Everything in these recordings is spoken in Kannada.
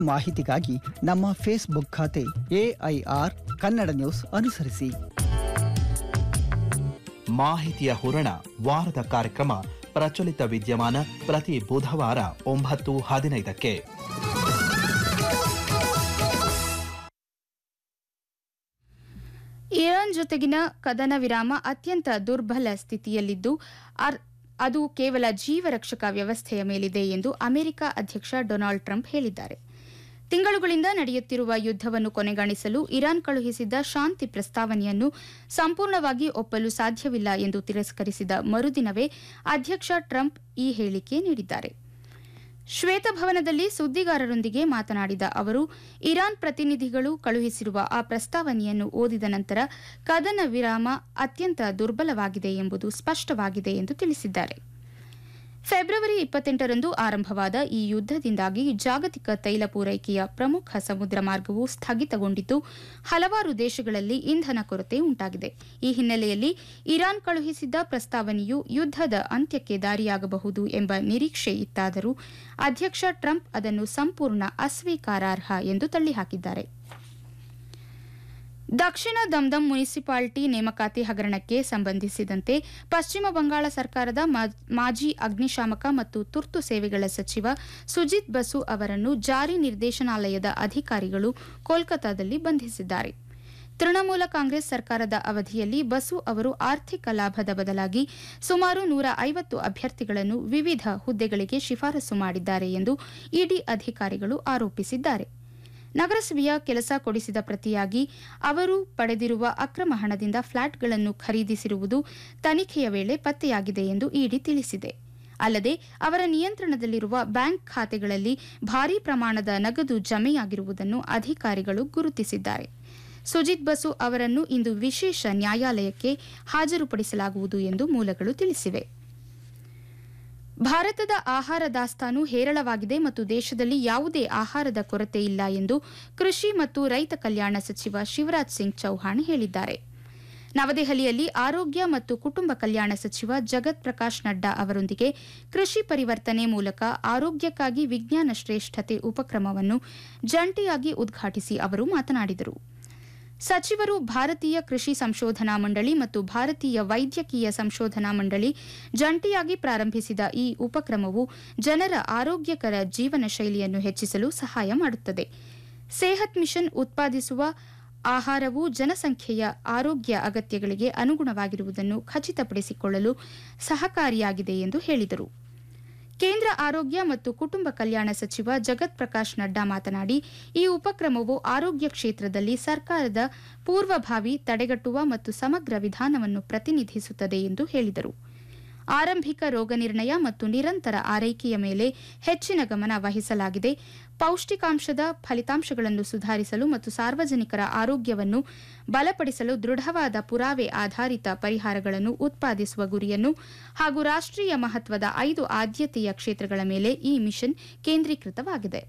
ಮಾಹಿತಿಗಾಗಿ ನಮ್ಮ ಫೇಸ್ಬುಕ್ ಖಾತೆ AIR ಕನ್ನಡ ನ್ಯೂಸ್ ಅನುಸರಿಸಿ. ಮಾಹಿತಿಯ ಹೂರಣ ವಾರದ ಕಾರ್ಯಕ್ರಮ ಪ್ರಚಲಿತ ವಿದ್ಯಮಾನ ಪ್ರತಿ ಬುಧವಾರ 9:15ಕ್ಕೆ. ಇರಾನ್ ಜೊತೆಗಿನ ಕದನ ವಿರಾಮ ಅತ್ಯಂತ ದುರ್ಬಲ ಸ್ಥಿತಿಯಲ್ಲಿದ್ದು ಅದು ಕೇವಲ ಜೀವರಕ್ಷಕ ವ್ಯವಸ್ಥೆಯ ಮೇಲಿದೆ ಎಂದು ಅಮೆರಿಕ ಅಧ್ಯಕ್ಷ ಡೊನಾಲ್ಡ್ ಟ್ರಂಪ್ ಹೇಳಿದ್ದಾರೆ. ತಿಂಗಳುಗಳಿಂದ ನಡೆಯುತ್ತಿರುವ ಯುದ್ಧವನ್ನು ಕೊನೆಗಾಣಿಸಲು ಇರಾನ್ ಕಳುಹಿಸಿದ್ದ ಶಾಂತಿ ಪ್ರಸ್ತಾವನೆಯನ್ನು ಸಂಪೂರ್ಣವಾಗಿ ಒಪ್ಪಲು ಸಾಧ್ಯವಿಲ್ಲ ಎಂದು ತಿರಸ್ಕರಿಸಿದ ಮರುದಿನವೇ ಅಧ್ಯಕ್ಷ ಟ್ರಂಪ್ ಈ ಹೇಳಿಕೆ ನೀಡಿದ್ದಾರೆ. ಶ್ವೇತಭವನದಲ್ಲಿ ಸುದ್ದಿಗಾರರೊಂದಿಗೆ ಮಾತನಾಡಿದ ಅವರು, ಇರಾನ್ ಪ್ರತಿನಿಧಿಗಳು ಕಳುಹಿಸಿರುವ ಆ ಪ್ರಸ್ತಾವನೆಯನ್ನು ಓದಿದ ನಂತರ ಕದನ ವಿರಾಮ ಅತ್ಯಂತ ದುರ್ಬಲವಾಗಿದೆ ಎಂಬುದು ಸ್ಪಷ್ಟವಾಗಿದೆ ಎಂದು ತಿಳಿಸಿದ್ದಾರೆ. ಫೆಬ್ರವರಿ 28ರಂದು ಆರಂಭವಾದ ಈ ಯುದ್ಧದಿಂದಾಗಿ ಜಾಗತಿಕ ತೈಲ ಪೂರೈಕೆಯ ಪ್ರಮುಖ ಸಮುದ್ರ ಮಾರ್ಗವು ಸ್ಥಗಿತಗೊಂಡಿದ್ದು ಹಲವಾರು ದೇಶಗಳಲ್ಲಿ ಇಂಧನ ಕೊರತೆ ಉಂಟಾಗಿದೆ. ಈ ಹಿನ್ನೆಲೆಯಲ್ಲಿ ಇರಾನ್ ಕಳುಹಿಸಿದ್ದ ಪ್ರಸ್ತಾವನೆಯು ಯುದ್ಧದ ಅಂತ್ಯಕ್ಕೆ ದಾರಿಯಾಗಬಹುದು ಎಂಬ ನಿರೀಕ್ಷೆ ಇತ್ತಾದರೂ ಅಧ್ಯಕ್ಷ ಟ್ರಂಪ್ ಅದನ್ನು ಸಂಪೂರ್ಣ ಅಸ್ವೀಕಾರಾರ್ಹ ಎಂದು ತಳ್ಳಿಹಾಕಿದ್ದಾರೆ. ದಕ್ಷಿಣ ದಮ್ದಮ್ ಮುನಿಸಿಪಾಲಿಟಿ ನೇಮಕಾತಿ ಹಗರಣಕ್ಕೆ ಸಂಬಂಧಿಸಿದಂತೆ ಪಶ್ಚಿಮ ಬಂಗಾಳ ಸರ್ಕಾರದ ಮಾಜಿ ಅಗ್ನಿಶಾಮಕ ಮತ್ತು ತುರ್ತು ಸೇವೆಗಳ ಸಚಿವ ಸುಜಿತ್ ಬಸು ಅವರನ್ನು ಜಾರಿ ನಿರ್ದೇಶನಾಲಯದ ಅಧಿಕಾರಿಗಳು ಕೋಲ್ಕತಾದಲ್ಲಿ ಬಂಧಿಸಿದ್ದಾರೆ. ತೃಣಮೂಲ ಕಾಂಗ್ರೆಸ್ ಸರ್ಕಾರದ ಅವಧಿಯಲ್ಲಿ ಬಸು ಅವರು ಆರ್ಥಿಕ ಲಾಭದ ಬದಲಾಗಿ ಸುಮಾರು 150 ಅಭ್ಯರ್ಥಿಗಳನ್ನು ವಿವಿಧ ಹುದ್ದೆಗಳಿಗೆ ಶಿಫಾರಸು ಮಾಡಿದ್ದಾರೆ ಎಂದು ಇಡಿ ಅಧಿಕಾರಿಗಳು ಆರೋಪಿಸಿದ್ದಾರೆ. ನಗರಸಭೆಯ ಕೆಲಸ ಕೊಡಿಸಿದ ಪ್ರತಿಯಾಗಿ ಅವರು ಪಡೆದಿರುವ ಅಕ್ರಮ ಹಣದಿಂದ ಫ್ಲಾಟ್ಗಳನ್ನು ಖರೀದಿಸಿರುವುದು ತನಿಖೆಯ ವೇಳೆ ಪತ್ತೆಯಾಗಿದೆ ಎಂದು ಇಡಿ ತಿಳಿಸಿದೆ. ಅಲ್ಲದೆ ಅವರ ನಿಯಂತ್ರಣದಲ್ಲಿರುವ ಬ್ಯಾಂಕ್ ಖಾತೆಗಳಲ್ಲಿ ಭಾರೀ ಪ್ರಮಾಣದ ನಗದು ಜಮೆಯಾಗಿರುವುದನ್ನು ಅಧಿಕಾರಿಗಳು ಗುರುತಿಸಿದ್ದಾರೆ. ಸುಜಿತ್ ಬಸು ಅವರನ್ನು ಇಂದು ವಿಶೇಷ ನ್ಯಾಯಾಲಯಕ್ಕೆ ಹಾಜರುಪಡಿಸಲಾಗುವುದು ಎಂದು ಮೂಲಗಳು ತಿಳಿಸಿವೆ. ಭಾರತದ ಆಹಾರ ದಾಸ್ತಾನು ಹೇರಳವಾಗಿದೆ ಮತ್ತು ದೇಶದಲ್ಲಿ ಯಾವುದೇ ಆಹಾರದ ಕೊರತೆ ಇಲ್ಲ ಎಂದು ಕೃಷಿ ಮತ್ತು ರೈತ ಕಲ್ಯಾಣ ಸಚಿವ ಶಿವರಾಜ್ ಸಿಂಗ್ ಚೌಹಾಣ್ ಹೇಳಿದ್ದಾರೆ. ನವದೆಹಲಿಯಲ್ಲಿ ಆರೋಗ್ಯ ಮತ್ತು ಕುಟುಂಬ ಕಲ್ಯಾಣ ಸಚಿವ ಜಗತ್ ಪ್ರಕಾಶ್ ನಡ್ಡಾ ಅವರೊಂದಿಗೆ ಕೃಷಿ ಪರಿವರ್ತನೆ ಮೂಲಕ ಆರೋಗ್ಯಕ್ಕಾಗಿ ವಿಜ್ಞಾನ ಶ್ರೇಷ್ಠತೆ ಉಪಕ್ರಮವನ್ನು ಜಂಟಿಯಾಗಿ ಉದ್ಘಾಟಿಸಿ ಅವರು ಮಾತನಾಡಿದರು. ಸಚಿವರು ಭಾರತೀಯ ಕೃಷಿ ಸಂಶೋಧನಾ ಮಂಡಳಿ ಮತ್ತು ಭಾರತೀಯ ವೈದ್ಯಕೀಯ ಸಂಶೋಧನಾ ಮಂಡಳಿ ಜಂಟಿಯಾಗಿ ಪ್ರಾರಂಭಿಸಿದ ಈ ಉಪಕ್ರಮವು ಜನರ ಆರೋಗ್ಯಕರ ಜೀವನ ಶೈಲಿಯನ್ನು ಹೆಚ್ಚಿಸಲು ಸಹಾಯ ಮಾಡುತ್ತದೆ. ಸೇಹತ್ ಮಿಷನ್ ಉತ್ಪಾದಿಸುವ ಆಹಾರವು ಜನಸಂಖ್ಯೆಯ ಆರೋಗ್ಯ ಅಗತ್ಯಗಳಿಗೆ ಅನುಗುಣವಾಗಿರುವುದನ್ನು ಖಚಿತಪಡಿಸಿಕೊಳ್ಳಲು ಸಹಕಾರಿಯಾಗಿದೆ ಎಂದು ಹೇಳಿದರು. ಕೇಂದ್ರ ಆರೋಗ್ಯ ಮತ್ತು ಕುಟುಂಬ ಕಲ್ಯಾಣ ಸಚಿವ ಜಗತ್ ಪ್ರಕಾಶ್ ನಡ್ಡಾ ಮಾತನಾಡಿ, ಈ ಉಪಕ್ರಮವು ಆರೋಗ್ಯ ಕ್ಷೇತ್ರದಲ್ಲಿ ಸರ್ಕಾರದ ಪೂರ್ವಭಾವಿ ತಡೆಗಟ್ಟುವ ಮತ್ತು ಸಮಗ್ರ ವಿಧಾನವನ್ನು ಪ್ರತಿನಿಧಿಸುತ್ತದೆ ಎಂದು ಹೇಳಿದರು. ಆರಂಭಿಕ ರೋಗ ನಿರ್ಣಯ ಮತ್ತು ನಿರಂತರ ಆರೈಕೆಯ ಮೇಲೆ ಹೆಚ್ಚಿನ ಗಮನ ವಹಿಸಲಾಗಿದೆ. ಪೌಷ್ಟಿಕಾಂಶದ ಫಲಿತಾಂಶಗಳನ್ನು ಸುಧಾರಿಸಲು ಮತ್ತು ಸಾರ್ವಜನಿಕರ ಆರೋಗ್ಯವನ್ನು ಬಲಪಡಿಸಲು ದೃಢವಾದ ಪುರಾವೆ ಆಧಾರಿತ ಪರಿಹಾರಗಳನ್ನು ಉತ್ಪಾದಿಸುವ ಗುರಿಯನ್ನು ಹಾಗೂ ರಾಷ್ಟ್ರೀಯ ಮಹತ್ವದ 5 ಆದ್ಯತೆಯ ಕ್ಷೇತ್ರಗಳ ಮೇಲೆ ಈ ಮಿಷನ್ ಕೇಂದ್ರೀಕೃತವಾಗಿದೆ.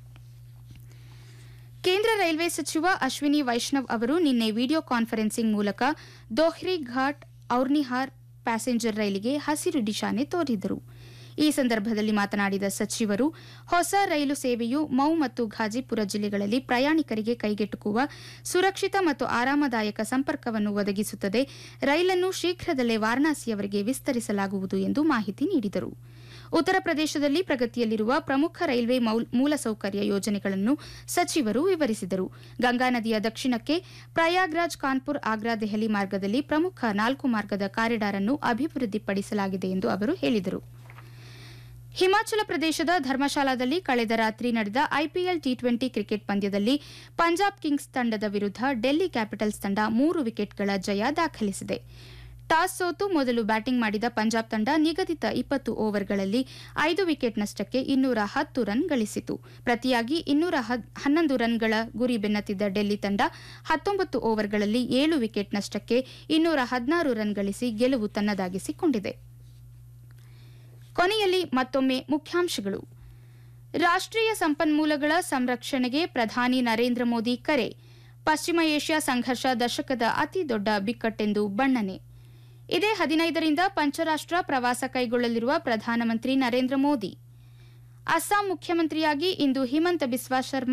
ಕೇಂದ್ರ ರೈಲ್ವೆ ಸಚಿವ ಅಶ್ವಿನಿ ವೈಷ್ಣವ್ ಅವರು ನಿನ್ನೆ ವಿಡಿಯೋ ಕಾನ್ಫರೆನ್ಸಿಂಗ್ ಮೂಲಕ ದೋಹ್ರಿ ಘಾಟ್ ಔರ್ನಿಹಾರ್ ಪ್ಯಾಸೆಂಜರ್ ರೈಲಿಗೆ ಹಸಿರು ನಿಶಾನೆ ತೋರಿದರು. ಈ ಸಂದರ್ಭದಲ್ಲಿ ಮಾತನಾಡಿದ ಸಚಿವರು, ಹೊಸ ರೈಲು ಸೇವೆಯು ಮೌ ಮತ್ತು ಘಾಜಿಪುರ ಜಿಲ್ಲೆಗಳಲ್ಲಿ ಪ್ರಯಾಣಿಕರಿಗೆ ಕೈಗೆಟುಕುವ ಸುರಕ್ಷಿತ ಮತ್ತು ಆರಾಮದಾಯಕ ಸಂಪರ್ಕವನ್ನು ಒದಗಿಸುತ್ತದೆ. ರೈಲನ್ನು ಶೀಘ್ರದಲ್ಲೇ ವಾರಣಾಸಿಯವರೆಗೆ ವಿಸ್ತರಿಸಲಾಗುವುದು ಎಂದು ಮಾಹಿತಿ ನೀಡಿದರು. ಉತ್ತರ ಪ್ರದೇಶದಲ್ಲಿ ಪ್ರಗತಿಯಲ್ಲಿರುವ ಪ್ರಮುಖ ರೈಲ್ವೆ ಮೂಲಸೌಕರ್ಯ ಯೋಜನೆಗಳನ್ನು ಸಚಿವರು ವಿವರಿಸಿದರು. ಗಂಗಾ ನದಿಯ ದಕ್ಷಿಣಕ್ಕೆ ಪ್ರಯಾಗ್ರಾಜ್ ಕಾನ್ಪುರ್ ಆಗ್ರಾ ದೆಹಲಿ ಮಾರ್ಗದಲ್ಲಿ ಪ್ರಮುಖ 4 ಮಾರ್ಗದ ಕಾರಿಡಾರ್ ಅನ್ನು ಅಭಿವೃದ್ಧಿಪಡಿಸಲಾಗಿದೆ ಎಂದು ಅವರು ಹೇಳಿದರು. ಹಿಮಾಚಲ ಪ್ರದೇಶದ ಧರ್ಮಶಾಲಾದಲ್ಲಿ ಕಳೆದ ರಾತ್ರಿ ನಡೆದ ಐಪಿಎಲ್ ಟಿ20 ಕ್ರಿಕೆಟ್ ಪಂದ್ಯದಲ್ಲಿ ಪಂಜಾಬ್ ಕಿಂಗ್ಸ್ ತಂಡದ ವಿರುದ್ಧ ಡೆಲ್ಲಿ ಕ್ಯಾಪಿಟಲ್ಸ್ ತಂಡ 3 ವಿಕೆಟ್ಗಳ ಜಯ ದಾಖಲಿಸಿದೆ. ಟಾಸ್ ಸೋತು ಮೊದಲು ಬ್ಯಾಟಿಂಗ್ ಮಾಡಿದ ಪಂಜಾಬ್ ತಂಡ ನಿಗದಿತ 20 ಓವರ್ಗಳಲ್ಲಿ 5 ವಿಕೆಟ್ ನಷ್ಟಕ್ಕೆ 210 ರನ್ ಗಳಿಸಿತು. ಪ್ರತಿಯಾಗಿ 211 ರನ್ಗಳ ಗುರಿ ಬೆನ್ನತ್ತಿದ್ದ ಡೆಲ್ಲಿ ತಂಡ 19 ಓವರ್ಗಳಲ್ಲಿ 7 ವಿಕೆಟ್ ನಷ್ಟಕ್ಕೆ 216 ರನ್ ಗಳಿಸಿ ಗೆಲುವು ತನ್ನದಾಗಿಸಿಕೊಂಡಿದೆ. ಕೊನೆಯಲ್ಲಿ ಮತ್ತೊಮ್ಮೆ ಮುಖ್ಯಾಂಶಗಳು. ರಾಷ್ಟ್ರೀಯ ಸಂಪನ್ಮೂಲಗಳ ಸಂರಕ್ಷಣೆಗೆ ಪ್ರಧಾನಿ ನರೇಂದ್ರ ಮೋದಿ ಕರೆ. ಪಶ್ಚಿಮ ಏಷ್ಯಾ ಸಂಘರ್ಷ ದಶಕದ ಅತಿ ದೊಡ್ಡ ಬಿಕ್ಕಟ್ಟೆಂದು ಬಣ್ಣನೆ. ಇದೇ 15ರಿಂದ ಪಂಚರಾಷ್ಟ್ರ ಪ್ರವಾಸ ಕೈಗೊಳ್ಳಲಿರುವ ಪ್ರಧಾನಮಂತ್ರಿ ನರೇಂದ್ರ ಮೋದಿ. ಅಸ್ಸಾಂ ಮುಖ್ಯಮಂತ್ರಿಯಾಗಿ ಇಂದು ಹಿಮಂತ ಬಿಸ್ವಾ ಶರ್ಮಾ